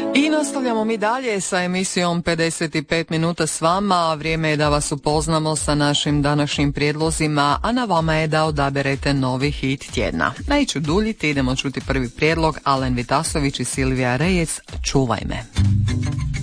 I nastavljamo mi dalje sa emisijom 55 minuta s vama. Vrijeme je da vas upoznamo sa našim današnjim prijedlozima, a na vama je da odaberete novi hit tjedna. Neću duljiti, idemo čuti prvi prijedlog. Alen Vitasović i Silvija Rejec, Čuvaj me.